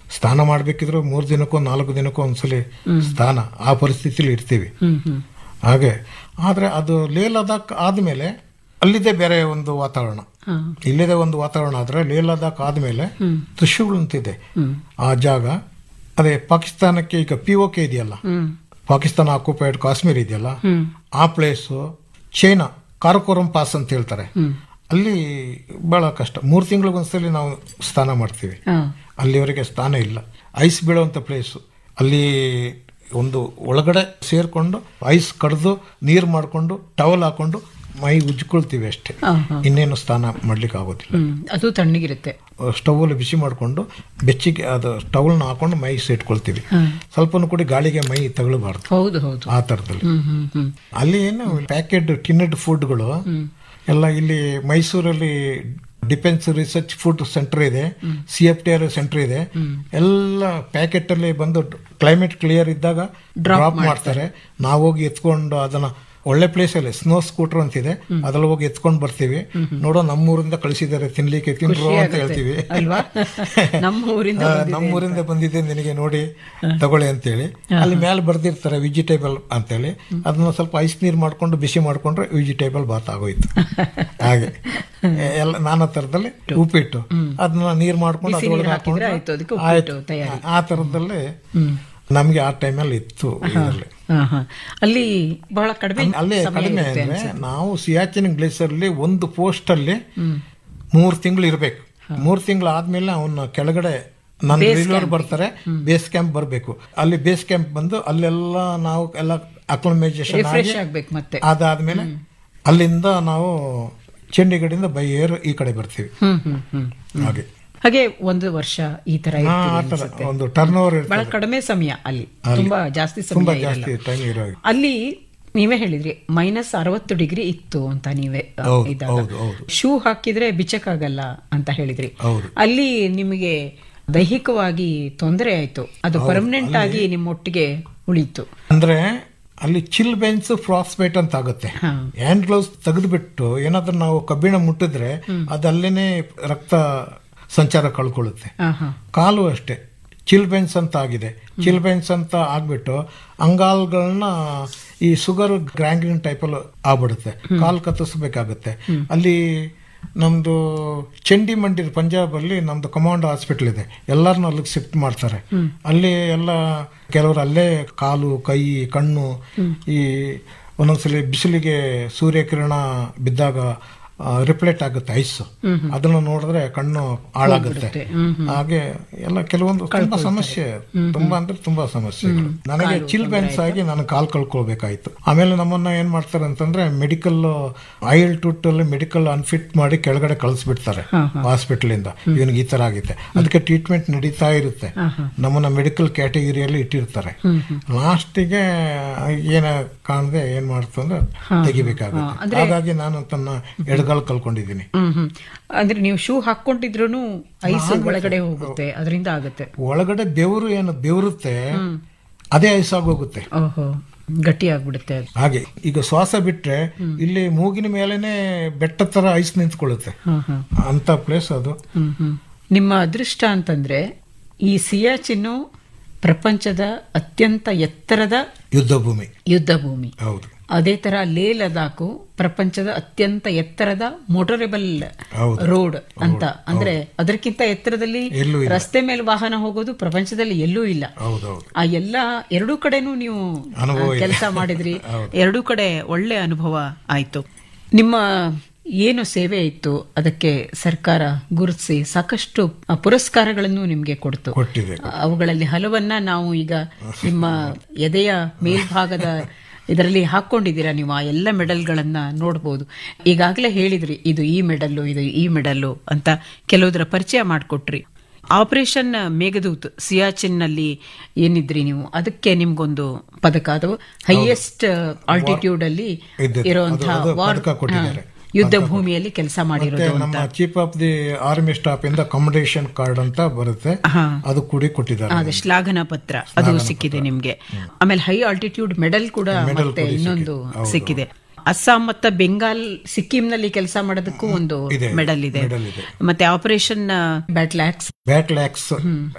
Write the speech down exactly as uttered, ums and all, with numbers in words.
ಸ್ನಾನ ಮಾಡ್ಬೇಕಿದ್ರು ಮೂರು ದಿನಕ್ಕೋ ನಾಲ್ಕು ದಿನಕ್ಕೋ ಒಂದ್ಸಲಿ ಸ್ನಾನ, ಆ ಪರಿಸ್ಥಿತಿಲಿ ಇರ್ತೀವಿ. ಹಾಗೆ ಆದ್ರೆ ಅದು ಲೇ ಲದಾಖ್ ಆದ್ಮೇಲೆ ಅಲ್ಲಿದೆ ಬೇರೆ ಒಂದು ವಾತಾವರಣ, ಇಲ್ಲಿದೆ ಒಂದು ವಾತಾವರಣ. ಆದ್ರೆ ಲೇ ಲದಾಖ್ ಆದ್ಮೇಲೆ ತ್ರಿಶೂಲ್ ಅಂತಿದೆ ಆ ಜಾಗ. ಅದೇ ಪಾಕಿಸ್ತಾನಕ್ಕೆ ಈಗ ಪಿ ಓ ಕೆ ಇದೆಯಲ್ಲ, ಪಾಕಿಸ್ತಾನ ಆಕ್ಯುಪೈಡ್ ಕಾಶ್ಮೀರ್ ಇದೆಯಲ್ಲ, ಆ ಪ್ಲೇಸು ಚೈನಾ ಕಾರಕೋರಂ ಪಾಸ್ ಅಂತ ಹೇಳ್ತಾರೆ. ಅಲ್ಲಿ ಬಹಳ ಕಷ್ಟ, ಮೂರು ತಿಂಗಳಿಗೊಂದ್ಸಲಿ ನಾವು ಸ್ನಾನ ಮಾಡ್ತೀವಿ. ಅಲ್ಲಿವರೆಗೆ ಸ್ನಾನ ಇಲ್ಲ, ಐಸ್ ಬೀಳುವಂತ ಪ್ಲೇಸು. ಅಲ್ಲಿ ಒಂದು ಒಳಗಡೆ ಸೇರ್ಕೊಂಡು ಐಸ್ ಕಡ್ದು ನೀರು ಮಾಡ್ಕೊಂಡು ಟವಲ್ ಹಾಕೊಂಡು ಮೈ ಉಜ್ಕೊಳ್ತೀವಿ ಅಷ್ಟೇ, ಇನ್ನೇನು ಸ್ನಾನ ಮಾಡ್ಲಿಕ್ಕೆ ಆಗೋದಿಲ್ಲ. ಅದು ತಣ್ಣಗಿರುತ್ತೆ. ಸ್ಟವ್ ಅಲ್ಲಿ ಬಿಸಿ ಮಾಡ್ಕೊಂಡು ಬೆಚ್ಚಿಗೆ ಅದು ಟವಲ್ನ ಹಾಕೊಂಡು ಮೈ ಇಟ್ಕೊಳ್ತೀವಿ. ಸ್ವಲ್ಪನೂ ಕೂಡ ಗಾಳಿಗೆ ಮೈ ತಗೊಳ್ಬಾರ್ದು. ಹೌದು ಹೌದು, ಆ ತರದಲ್ಲಿ. ಅಲ್ಲಿ ಏನು ಪ್ಯಾಕೆಟ್ ಟಿನ್ನಡ್ ಫುಡ್ಗಳು ಎಲ್ಲ, ಇಲ್ಲಿ ಮೈಸೂರಲ್ಲಿ ಡಿಫೆನ್ಸ್ ರಿಸರ್ಚ್ ಫುಡ್ ಸೆಂಟರ್ ಇದೆ, C F T R centre ಇದೆ. ಎಲ್ಲ ಪ್ಯಾಕೆಟ್ ಅಲ್ಲಿ ಬಂದು ಕ್ಲೈಮೇಟ್ ಕ್ಲಿಯರ್ ಇದ್ದಾಗ ಡ್ರಾಪ್ ಮಾಡ್ತಾರೆ. ನಾವು ಹೋಗಿ ಎತ್ಕೊಂಡು ಅದನ್ನ ಒಳ್ಳೆ ಪ್ಲೇಸ್ ಅಲ್ಲಿ ಸ್ನೋ ಸ್ಕೂಟರ್ ಅಂತಿದೆ, ಅದ್ರಲ್ಲಿ ಹೋಗಿ ಎತ್ಕೊಂಡ್ ಬರ್ತೀವಿ. ನೋಡೋ ನಮ್ಮೂರಿಂದ ಕಳಿಸಿದ್ದಾರೆ ತಿನ್ಲಿಕ್ಕೆ, ತಿನ್ರು ಅಂತ ಹೇಳ್ತೀವಿ. ನಮ್ಮೂರಿಂದ ಬಂದಿದೆ ನಿನಗೆ ನೋಡಿ ತಗೊಳ್ಳಿ ಅಂತೇಳಿ. ಅಲ್ಲಿ ಮೇಲೆ ಬರ್ದಿರ್ತಾರೆ ವೆಜಿಟೇಬಲ್ ಅಂತೇಳಿ. ಅದನ್ನ ಸ್ವಲ್ಪ ಐಸ್ ನೀರ್ ಮಾಡ್ಕೊಂಡು ಬಿಸಿ ಮಾಡ್ಕೊಂಡ್ರೆ ವೆಜಿಟೇಬಲ್ ಬಾತ್ ಆಗೋಯ್ತು. ಹಾಗೆ ಎಲ್ಲ ನಾನಾ ತರದಲ್ಲಿ ಉಪ್ಪಿಟ್ಟು ಅದನ್ನ ನೀರ್ ಮಾಡ್ಕೊಂಡು ಅದ್ರೊಳಗೆ ಹಾಕೊಂಡು ಆಯ್ತು. ಆ ತರದಲ್ಲಿ ನಮ್ಗೆ ಆ ಟೈಮಲ್ಲಿ ಇತ್ತು. ಅಲ್ಲಿ ಬಹಳ ಕಡಿಮೆ, ಅಲ್ಲೇ ಕಡಿಮೆ ಅಂದ್ರೆ ನಾವು ಸಿಯಾಚಿನ್ ಗ್ಲೇಸಿಯರ್ ಅಲ್ಲಿ ಒಂದು ಪೋಸ್ಟ್ ಅಲ್ಲಿ ಮೂರ್ ತಿಂಗಳು ಇರ್ಬೇಕು. ಮೂರ್ ತಿಂಗಳು ಆದ್ಮೇಲೆ ಅವನ್ನ ಕೆಳಗಡೆ ನನ್ನ ರಿಲೋರ್ ಬರ್ತಾರೆ, ಬೇಸ್ ಕ್ಯಾಂಪ್ ಬರ್ಬೇಕು. ಅಲ್ಲಿ ಬೇಸ್ ಕ್ಯಾಂಪ್ ಬಂದು ಅಲ್ಲೆಲ್ಲ ನಾವು ಎಲ್ಲ ಅಕ್ಲಮೈಸೇಷನ್ ಆಗ್ಬೇಕು. ಮತ್ತೆ ಅದಾದ್ಮೇಲೆ ಅಲ್ಲಿಂದ ನಾವು ಚಂಡೀಗಢದಿಂದ ಬೈ ಏರ್ ಈ ಕಡೆ ಬರ್ತೀವಿ. ಹಾಗೆ ಹಾಗೆ ಒಂದು ವರ್ಷ ಈ ತರ ಒಂದು ಟರ್ನ್ ಓವರ್ ಬಹಳ ಕಡಿಮೆ ಸಮಯ, ಅಲ್ಲಿ ತುಂಬಾ ಜಾಸ್ತಿ ಸಮಯ ಇರಲ್ಲ. ಅಲ್ಲಿ ನೀವೇ ಹೇಳಿದ್ರಿ ಮೈನಸ್ ಅರವತ್ತು ಡಿಗ್ರಿ ಇತ್ತು ಅಂತ. ನೀವೇ ಇದ್ದಾಗ ಶೂ ಹಾಕಿದ್ರೆ ಬಿಚ್ಚಕ್ಕಾಗಲ್ಲ ಅಂತ ಹೇಳಿದ್ರಿ. ಅಲ್ಲಿ ನಿಮಗೆ ದೈಹಿಕವಾಗಿ ತೊಂದರೆ ಆಯ್ತು, ಅದು ಪರ್ಮನೆಂಟ್ ಆಗಿ ನಿಮ್ಮೊಟ್ಟಿಗೆ ಉಳಿತು. ಅಂದ್ರೆ ಅಲ್ಲಿ ಚಿಲ್ ಬೆನ್ಸ್ ಫ್ರಾಸ್ಬೈಟ್ ಅಂತ ಆಗುತ್ತೆ. ಹ್ಯಾಂಡ್ ಗ್ಲೌಸ್ ತೆಗೆದ್ಬಿಟ್ಟು ಏನಾದ್ರೂ ನಾವು ಕಬ್ಬಿಣ ಮುಟ್ಟಿದ್ರೆ ಅದು ಅಲ್ಲೇನೆ ರಕ್ತ ಸಂಚಾರ ಕಳ್ಕೊಳ್ಳುತ್ತೆ. ಕಾಲು ಅಷ್ಟೇ ಚಿಲ್ಬೆನ್ಸ್ ಅಂತ ಆಗಿದೆ. ಚಿಲ್ಬೆನ್ಸ್ ಅಂತ ಆಗ್ಬಿಟ್ಟು ಅಂಗಾಲ್ಗಳನ್ನ ಈ ಶುಗರ್ ಗ್ರ್ಯಾಂಗ್ರೀನ್ ಟೈಪಲ್ಲಿ ಆಗ್ಬಿಡುತ್ತೆ, ಕಾಲು ಕತ್ತಿಸ್ಬೇಕಾಗತ್ತೆ. ಅಲ್ಲಿ ನಮ್ದು ಚಂಡಿ ಮಂಡಿರ್ ಪಂಜಾಬ್ ಅಲ್ಲಿ ನಮ್ದು ಕಮಾಂಡ್ ಹಾಸ್ಪಿಟಲ್ ಇದೆ, ಎಲ್ಲರನ್ನೂ ಅಲ್ಲಿಗೆ ಶಿಫ್ಟ್ ಮಾಡ್ತಾರೆ. ಅಲ್ಲಿ ಎಲ್ಲ ಕೆಲವರು ಅಲ್ಲೇ ಕಾಲು ಕೈ ಕಣ್ಣು ಈ ಒಂದೊಂದ್ಸಲಿ ಬಿಸಿಲಿಗೆ ಸೂರ್ಯಕಿರಣ ಬಿದ್ದಾಗ ರಿಫ್ಲೆಕ್ಟ್ ಆಗುತ್ತೆ ಐಸ್, ಅದನ್ನ ನೋಡಿದ್ರೆ ಕಣ್ಣು ಹಾಳಾಗುತ್ತೆ. ಹಾಗೆ ಎಲ್ಲ ಕೆಲವೊಂದು ತುಂಬಾ ಸಮಸ್ಯೆ, ತುಂಬಾ ಅಂದ್ರೆ ತುಂಬಾ ಸಮಸ್ಯೆಗಳು. ನನಗೆ ಚಿಲ್ ಬೆನ್ಸ್ ಆಗಿ ನಾನು ಕಾಲ್ ಕಳ್ಕೊಳ್ಬೇಕಾಯ್ತು. ಆಮೇಲೆ ನಮ್ಮನ್ನ ಏನ್ ಮಾಡ್ತಾರೆ ಅಂತಂದ್ರೆ ಮೆಡಿಕಲ್ ಐ ಆಲ್ಟಿಟ್ಯೂಡ್ ಅಲ್ಲಿ ಮೆಡಿಕಲ್ ಅನ್ಫಿಟ್ ಮಾಡಿ ಕೆಳಗಡೆ ಕಳಿಸ್ಬಿಡ್ತಾರೆ ಹಾಸ್ಪಿಟಲ್ ಇಂದ. ಇವನಿಗೆ ಈ ತರ ಆಗಿದೆ, ಅದಕ್ಕೆ ಟ್ರೀಟ್ಮೆಂಟ್ ನಡೀತಾ ಇರುತ್ತೆ. ನಮ್ಮನ್ನ ಮೆಡಿಕಲ್ ಕ್ಯಾಟಗರಿಯಲ್ಲಿ ಇಟ್ಟಿರ್ತಾರೆ. ಲಾಸ್ಟಿಗೆ ಏನ ಕಾಣದೆ ಏನ್ ಮಾಡ್ತಂದ್ರೆ ತೆಗಿಬೇಕಾಗುತ್ತೆ. ಹಾಗಾಗಿ ನಾನು ತನ್ನ ಎಡಗ ಕಳ್ಕೊಂಡಿದ್ದೀನಿ. ಅಂದ್ರೆ ನೀವು ಶೂ ಹಾಕೊಂಡಿದ್ರು ಐಸ್ ಒಳಗಡೆ ಹೋಗುತ್ತೆ, ಅದರಿಂದ ಆಗುತ್ತೆ. ಒಳಗಡೆ ಬೆವರು ಏನು ಬೆವರುತ್ತೆ, ಅದೇ ಐಸ್ ಆಗೋಗುತ್ತೆ, ಗಟ್ಟಿ ಆಗ್ಬಿಡುತ್ತೆ. ಹಾಗೆ ಈಗ ಶ್ವಾಸ ಬಿಟ್ರೆ ಇಲ್ಲಿ ಮೂಗಿನ ಮೇಲೆನೆ ಬೆಟ್ಟ ತರ ಐಸ್ ನಿಂತ್ಕೊಳ್ಳುತ್ತೆ, ಅಂತ ಪ್ಲೇಸ್ ಅದು. ನಿಮ್ಮ ಅದೃಷ್ಟ ಅಂತಂದ್ರೆ ಈ ಸಿಯಾಚಿನ್ನು ಪ್ರಪಂಚದ ಅತ್ಯಂತ ಎತ್ತರದ ಯುದ್ಧ ಭೂಮಿ ಯುದ್ಧ ಭೂಮಿ ಹೌದು. ಅದೇ ತರ ಲೇ ಲದಾಖು ಪ್ರಪಂಚದ ಅತ್ಯಂತ ಎತ್ತರದ ಮೋಟರೇಬಲ್ ರೋಡ್ ಅಂತ. ಅಂದ್ರೆ ಅದಕ್ಕಿಂತ ಎತ್ತರದಲ್ಲಿ ರಸ್ತೆ ಮೇಲೆ ವಾಹನ ಹೋಗೋದು ಪ್ರಪಂಚದಲ್ಲಿ ಎಲ್ಲೂ ಇಲ್ಲ. ಆ ಎಲ್ಲ ಎರಡೂ ಕಡೆನೂ ನೀವು ಕೆಲಸ ಮಾಡಿದ್ರಿ, ಎರಡೂ ಕಡೆ ಒಳ್ಳೆ ಅನುಭವ ಆಯ್ತು. ನಿಮ್ಮ ಏನು ಸೇವೆ ಇತ್ತು ಅದಕ್ಕೆ ಸರ್ಕಾರ ಗುರುತಿಸಿ ಸಾಕಷ್ಟು ಪುರಸ್ಕಾರಗಳನ್ನು ನಿಮ್ಗೆ ಕೊಡ್ತು. ಅವುಗಳಲ್ಲಿ ಹಲವನ್ನ ನಾವು ಈಗ ನಿಮ್ಮ ಎದೆಯ ಮೇಲ್ಭಾಗದ ಇದರಲ್ಲಿ ಹಾಕೊಂಡಿದ್ದೀರಾ ನೀವು. ಆ ಎಲ್ಲ ಮೆಡಲ್ಗಳನ್ನ ನೋಡಬಹುದು. ಈಗಾಗಲೇ ಹೇಳಿದ್ರಿ ಇದು ಈ ಮೆಡಲ್ಲು, ಇದು ಈ ಮೆಡಲ್ಲು ಅಂತ ಕೆಲವುದರ ಪರಿಚಯ ಮಾಡಿಕೊಟ್ರಿ. ಆಪರೇಷನ್ ಮೇಘದೂತ್ ಸಿಯಾಚಿನ್ ನಲ್ಲಿ ಏನಿದ್ರಿ ನೀವು, ಅದಕ್ಕೆ ನಿಮ್ಗೊಂದು ಪದಕ, ಅದು ಹೈಯೆಸ್ಟ್ ಆಲ್ಟಿಟ್ಯೂಡ್ ಅಲ್ಲಿ ಇರುವಂತಹ ವಾರ್ ಯುದ್ಧ ಭೂಮಿಯಲ್ಲಿ ಕೆಲಸ ಮಾಡಿರೋದು. ನಮ್ಮ chief of the army staff ಇಂದ ಕಮೆಂಡೇಶನ್ ಕಾರ್ಡ್ ಅಂತ ಬರುತ್ತೆ, ಅದು ಕೂಡ ಕೊಟ್ಟಿದ್ದಾರೆ. ಅದೇ ಶ್ಲಾಘನ ಪತ್ರ ಅದು ಸಿಕ್ಕಿದೆ ನಿಮ್ಗೆ. ಆಮೇಲೆ ಹೈ ಆಲ್ಟಿಟ್ಯೂಡ್ ಮೆಡಲ್ ಕೂಡ ಮತ್ತೆ ಇನ್ನೊಂದು ಸಿಕ್ಕಿದೆ. ಅಸ್ಸಾಂ ಮತ್ತು ಬೆಂಗಾಲ್ ಸಿಕ್ಕಿಂನಲ್ಲಿ ಕೆಲಸ ಮಾಡೋದಕ್ಕೂ ಒಂದು ಮೆಡಲ್ ಇದೆ. ಮತ್ತೆ operation battle axe battle axe